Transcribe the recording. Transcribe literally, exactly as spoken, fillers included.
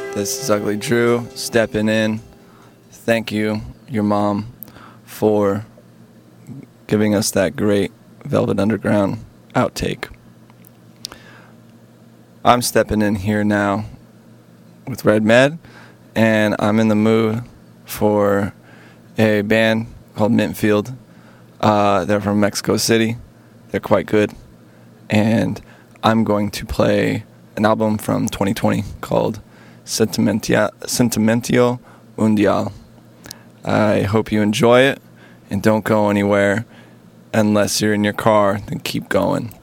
This is Ugly Drew stepping in. Thank you, your mom, for giving us that great Velvet Underground outtake. I'm stepping in here now with Red Med, and I'm in the mood for a band called Mintfield. Uh, they're from Mexico City. They're quite good. And I'm going to play an album from twenty twenty called Sentimentia, Sentimentio Mundial. I hope you enjoy it, and don't go anywhere unless you're in your car, then keep going.